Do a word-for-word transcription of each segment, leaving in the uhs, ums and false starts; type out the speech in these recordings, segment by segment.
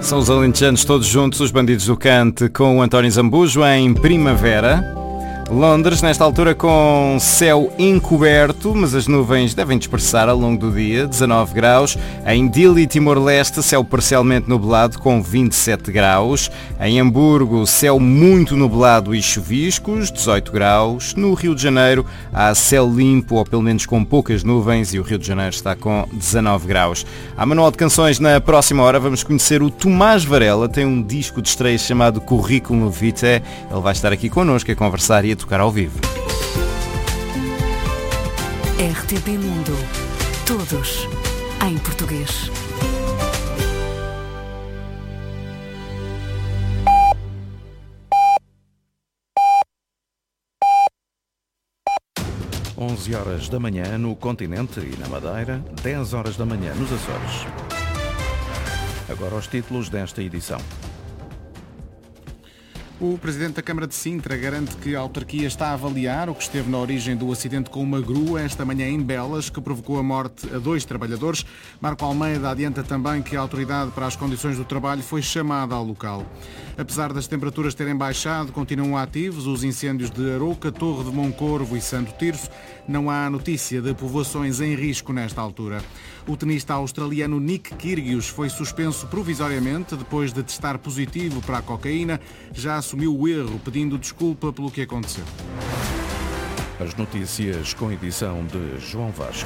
São os alentejanos todos juntos, os Bandidos do Cante, com o António Zambujo em Primavera. Londres, nesta altura com céu encoberto, mas as nuvens devem dispersar ao longo do dia, dezanove graus. Em Dili, Timor-Leste, céu parcialmente nublado com vinte e sete graus. Em Hamburgo, céu muito nublado e chuviscos, dezoito graus. No Rio de Janeiro, há céu limpo ou pelo menos com poucas nuvens e o Rio de Janeiro está com dezanove graus. Há manual de canções na próxima hora, vamos conhecer o Tomás Varela, tem um disco de estreia chamado Currículo Vitae. Ele vai estar aqui connosco a conversar e a tocar ao vivo. R T P Mundo. Todos em português. onze horas da manhã no continente e na Madeira, dez horas da manhã nos Açores. Agora os títulos desta edição. O Presidente da Câmara de Sintra garante que a autarquia está a avaliar o que esteve na origem do acidente com uma grua esta manhã em Belas, que provocou a morte a dois trabalhadores. Marco Almeida adianta também que a Autoridade para as Condições do Trabalho foi chamada ao local. Apesar das temperaturas terem baixado, continuam ativos os incêndios de Arouca, Torre de Moncorvo e Santo Tirso. Não há notícia de povoações em risco nesta altura. O tenista australiano Nick Kyrgios foi suspenso provisoriamente depois de testar positivo para a cocaína. Já assumiu o erro, pedindo desculpa pelo que aconteceu. As notícias com edição de João Vasco.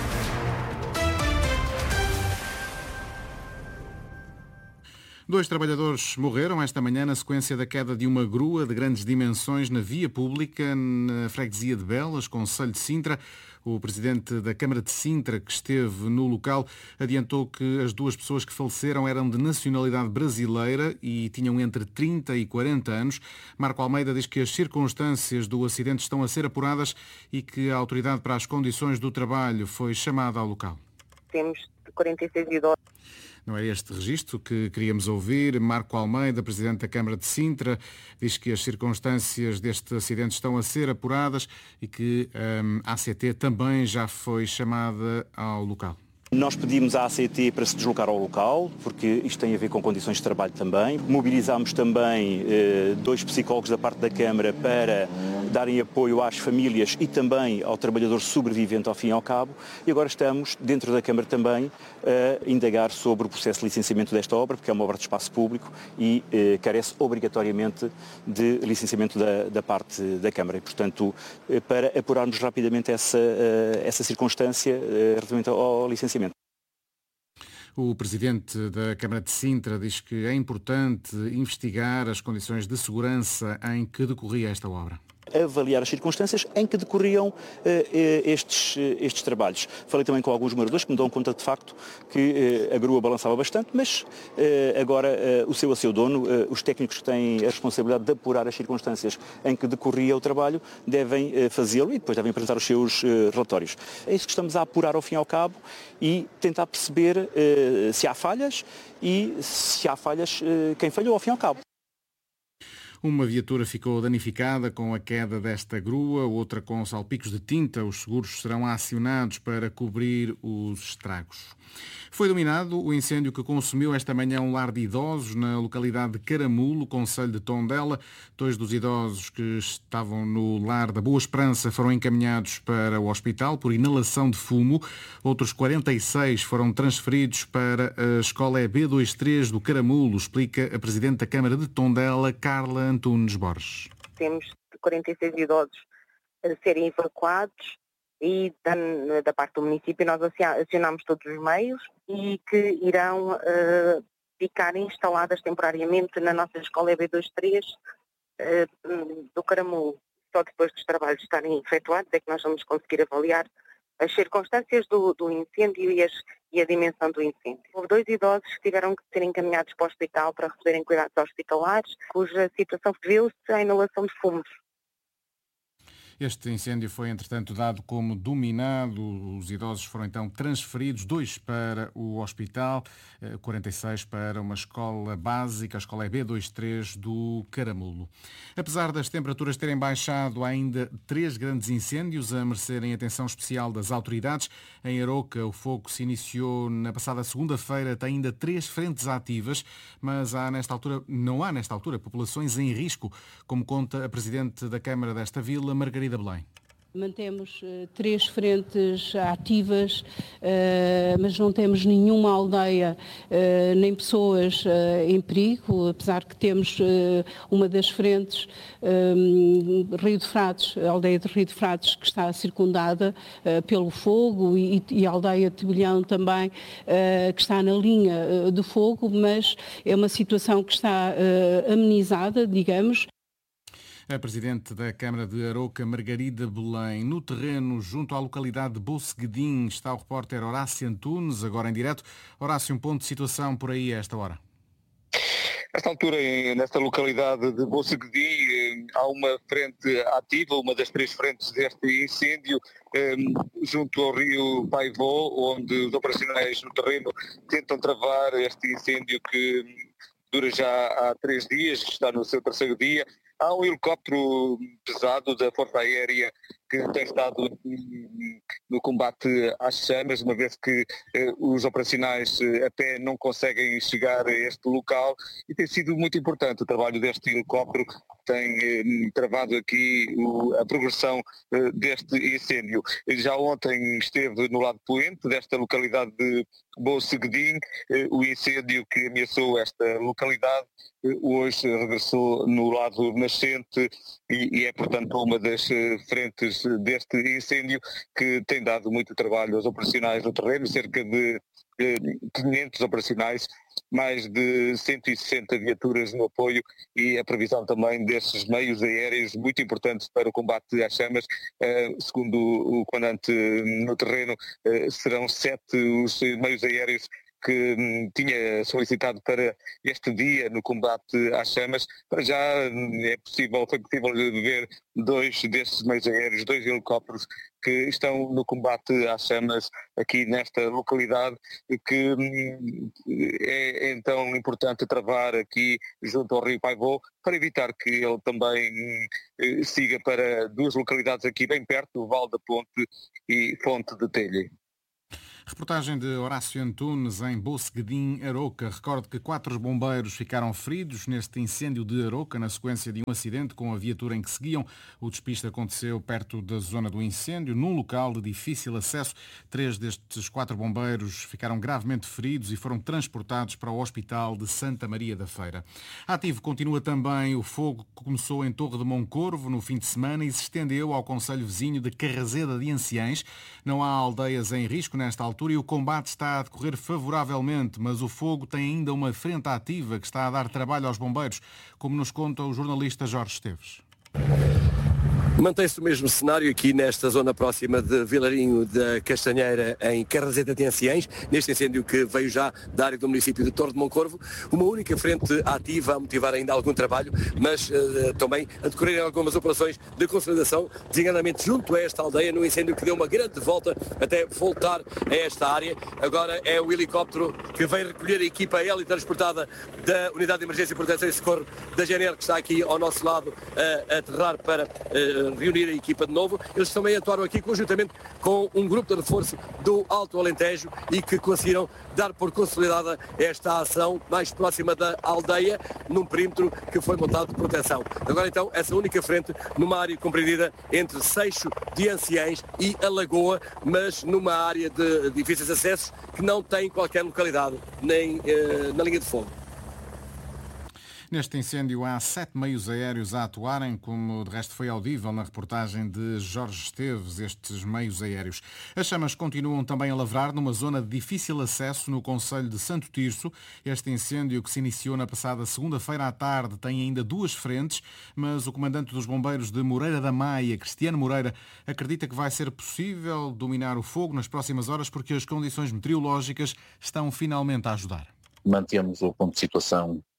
Dois trabalhadores morreram esta manhã na sequência da queda de uma grua de grandes dimensões na via pública, na freguesia de Belas, concelho de Sintra. O presidente da Câmara de Sintra, que esteve no local, adiantou que as duas pessoas que faleceram eram de nacionalidade brasileira e tinham entre trinta e quarenta anos. Marco Almeida diz que as circunstâncias do acidente estão a ser apuradas e que a Autoridade para as Condições do Trabalho foi chamada ao local. Temos quarenta e seis idosos. Não é este registro que queríamos ouvir. Marco Almeida, presidente da Câmara de Sintra, diz que as circunstâncias deste acidente estão a ser apuradas e que hum, a ACT também já foi chamada ao local. Nós pedimos à A C T para se deslocar ao local, porque isto tem a ver com condições de trabalho também. Mobilizámos também eh, dois psicólogos da parte da Câmara para darem apoio às famílias e também ao trabalhador sobrevivente ao fim e ao cabo. E agora estamos, dentro da Câmara também, a indagar sobre o processo de licenciamento desta obra, porque é uma obra de espaço público e eh, carece obrigatoriamente de licenciamento da, da parte da Câmara. E, portanto, eh, para apurarmos rapidamente essa, eh, essa circunstância eh, relativamente ao licenciamento. O presidente da Câmara de Sintra diz que é importante investigar as condições de segurança em que decorria esta obra. Avaliar as circunstâncias em que decorriam uh, estes, uh, estes trabalhos. Falei também com alguns moradores que me dão conta de facto que uh, a grua balançava bastante, mas uh, agora uh, o seu a seu dono, uh, os técnicos que têm a responsabilidade de apurar as circunstâncias em que decorria o trabalho, devem uh, fazê-lo e depois devem apresentar os seus uh, relatórios. É isso que estamos a apurar ao fim e ao cabo e tentar perceber uh, se há falhas e se há falhas, uh, quem falhou ao fim e ao cabo. Uma viatura ficou danificada com a queda desta grua, outra com salpicos de tinta. Os seguros serão acionados para cobrir os estragos. Foi dominado o incêndio que consumiu esta manhã um lar de idosos na localidade de Caramulo, concelho de Tondela. Dois dos idosos que estavam no lar da Boa Esperança foram encaminhados para o hospital por inalação de fumo. Outros quarenta e seis foram transferidos para a escola E B vinte e três do Caramulo, explica a Presidente da Câmara de Tondela, Carla Antunes Borges. Temos quarenta e seis idosos a serem evacuados e da, da parte do município nós acionamos todos os meios e que irão uh, ficar instaladas temporariamente na nossa escola E B vinte e três uh, do Caramulo. Só depois dos trabalhos estarem efetuados é que nós vamos conseguir avaliar as circunstâncias do, do incêndio e, as, e a dimensão do incêndio. Houve dois idosos que tiveram que ser encaminhados para o hospital para receberem cuidados hospitalares, cuja situação viu-se a inalação de fumos. Este incêndio foi, entretanto, dado como dominado. Os idosos foram então transferidos, dois para o hospital, quarenta e seis para uma escola básica, a escola E B vinte e três do Caramulo. Apesar das temperaturas terem baixado, há ainda três grandes incêndios a merecerem atenção especial das autoridades. Em Aroca, o fogo se iniciou na passada segunda-feira, tem ainda três frentes ativas, mas há nesta altura, não há nesta altura populações em risco, como conta a Presidente da Câmara desta vila, Margarida Belém. Mantemos uh, três frentes ativas, uh, mas não temos nenhuma aldeia uh, nem pessoas uh, em perigo, apesar que temos uh, uma das frentes, um, Rio de Frades, a aldeia de Rio de Frades, que está circundada uh, pelo fogo, e, e a aldeia de Tibilhão também, uh, que está na linha uh, do fogo, mas é uma situação que está uh, amenizada, digamos. A Presidente da Câmara de Aroca, Margarida Belém. No terreno, junto à localidade de Boceguedim, está o repórter Horácio Antunes, agora em direto. Horácio, um ponto de situação por aí a esta hora. Nesta altura, nesta localidade de Boceguedim, há uma frente ativa, uma das três frentes deste incêndio, junto ao rio Paivó, onde os operacionais no terreno tentam travar este incêndio que dura já há três dias, está no seu terceiro dia. Há um helicóptero pesado da Força Aérea que tem estado no combate às chamas, uma vez que eh, os operacionais eh, até não conseguem chegar a este local, e tem sido muito importante o trabalho deste helicóptero, tem eh, travado aqui o, a progressão eh, deste incêndio. Já ontem esteve no lado poente desta localidade de Boceguedim, eh, o incêndio que ameaçou esta localidade eh, hoje regressou no lado nascente e, e é, portanto, uma das eh, frentes deste incêndio que tem dado muito trabalho aos operacionais no terreno, cerca de eh, quinhentos operacionais, mais de cento e sessenta viaturas no apoio, e a previsão também desses meios aéreos muito importantes para o combate às chamas. Eh, segundo o comandante no terreno, eh, serão sete os meios aéreos que hum, tinha solicitado para este dia no combate às chamas. Para já hum, é possível, foi possível ver dois desses meios aéreos, dois helicópteros que estão no combate às chamas aqui nesta localidade, e que hum, é, é então importante travar aqui junto ao rio Paivó para evitar que ele também hum, siga para duas localidades aqui bem perto, o Val da Ponte e Fonte de Telha. Reportagem de Horácio Antunes em Boceguedim, Aroca. Recordo que quatro bombeiros ficaram feridos neste incêndio de Aroca na sequência de um acidente com a viatura em que seguiam. O despiste aconteceu perto da zona do incêndio, num local de difícil acesso. Três destes quatro bombeiros ficaram gravemente feridos e foram transportados para o Hospital de Santa Maria da Feira. Ativo continua também o fogo que começou em Torre de Moncorvo no fim de semana e se estendeu ao concelho vizinho de Carrazeda de Anciães. Não há aldeias em risco nesta altura e o combate está a decorrer favoravelmente, mas o fogo tem ainda uma frente ativa que está a dar trabalho aos bombeiros, como nos conta o jornalista Jorge Esteves. Mantém-se o mesmo cenário aqui nesta zona próxima de Vilarinho da Castanheira, em Carrazeda de Anciães, neste incêndio que veio já da área do município de Torre de Moncorvo. Uma única frente ativa a motivar ainda algum trabalho, mas uh, também a decorrer algumas operações de consolidação, designadamente junto a esta aldeia, no incêndio que deu uma grande volta até voltar a esta área. Agora é o helicóptero que vem recolher a equipa aérea transportada da Unidade de Emergência e Proteção e Socorro da G N R, que está aqui ao nosso lado a aterrar para uh, reunir a equipa de novo. Eles também atuaram aqui conjuntamente com um grupo de reforço do Alto Alentejo e que conseguiram dar por consolidada esta ação mais próxima da aldeia, num perímetro que foi montado de proteção. Agora então, essa única frente numa área compreendida entre Seixo de Anciães e a Lagoa, mas numa área de difíceis acessos que não tem qualquer localidade, nem eh, na linha de fogo. Neste incêndio há sete meios aéreos a atuarem, como de resto foi audível na reportagem de Jorge Esteves, estes meios aéreos. As chamas continuam também a lavrar numa zona de difícil acesso no concelho de Santo Tirso. Este incêndio, que se iniciou na passada segunda-feira à tarde, tem ainda duas frentes, mas o comandante dos bombeiros de Moreira da Maia, Cristiano Moreira, acredita que vai ser possível dominar o fogo nas próximas horas porque as condições meteorológicas estão finalmente a ajudar. Mantemos o ponto de situação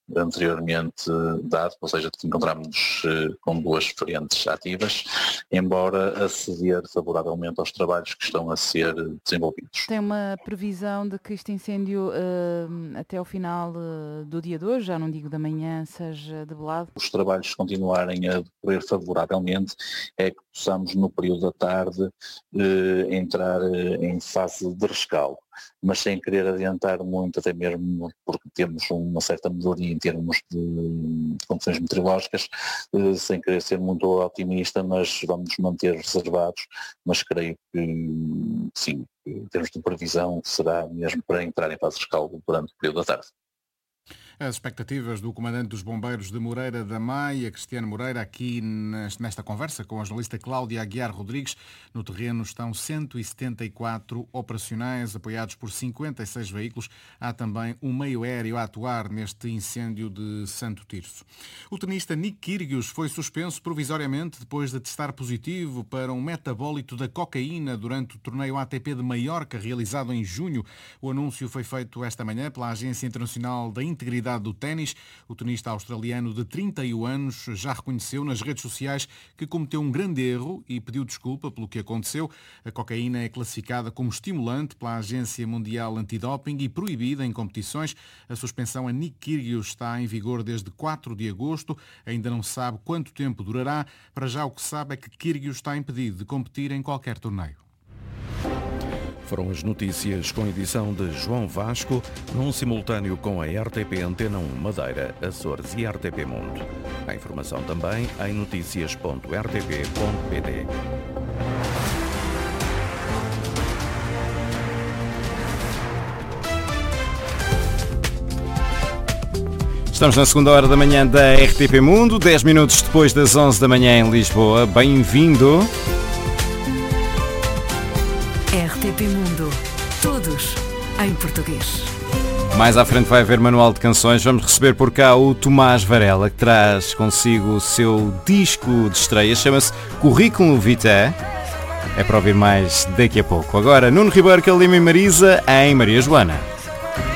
anteriormente dado, ou seja, encontramos-nos com duas frentes ativas, embora a ceder favoravelmente aos trabalhos que estão a ser desenvolvidos. Tem uma previsão de que este incêndio uh, até ao final uh, do dia de hoje, já não digo da manhã, seja debelado? Os trabalhos continuarem a decorrer favoravelmente, é que possamos no período da tarde uh, entrar uh, em fase de rescaldo, mas sem querer adiantar muito, até mesmo porque temos uma certa melhoria em termos de condições meteorológicas, sem querer ser muito otimista, mas vamos nos manter reservados, mas creio que sim, em termos de previsão será mesmo para entrar em fase de rescaldo durante o período da tarde. As expectativas do comandante dos bombeiros de Moreira da Maia, Cristiano Moreira, aqui nesta conversa com a jornalista Cláudia Aguiar Rodrigues. No terreno estão cento e setenta e quatro operacionais, apoiados por cinquenta e seis veículos. Há também um meio aéreo a atuar neste incêndio de Santo Tirso. O tenista Nick Kyrgios foi suspenso provisoriamente depois de testar positivo para um metabólito da cocaína durante o torneio A T P de Maiorca, realizado em junho. O anúncio foi feito esta manhã pela Agência Internacional da Integridade do ténis. O tenista australiano de trinta e um anos já reconheceu nas redes sociais que cometeu um grande erro e pediu desculpa pelo que aconteceu. A cocaína é classificada como estimulante pela Agência Mundial Antidoping e proibida em competições. A suspensão a Nick Kyrgios está em vigor desde quatro de agosto. Ainda não se sabe quanto tempo durará. Para já o que se sabe é que Kyrgios está impedido de competir em qualquer torneio. Foram as notícias com edição de João Vasco, num simultâneo com a R T P Antena um Madeira, Açores e R T P Mundo. A informação também em notícias ponto r t p ponto p t. Estamos na segunda hora da manhã da R T P Mundo, dez minutos depois das onze da manhã em Lisboa. Bem-vindo! R T P Mundo. Todos em português. Mais à frente vai haver manual de canções. Vamos receber por cá o Tomás Varela, que traz consigo o seu disco de estreia. Chama-se Currículo Vitae. É para ouvir mais daqui a pouco. Agora, Nuno Ribeiro, Lima e Marisa em Maria Joana.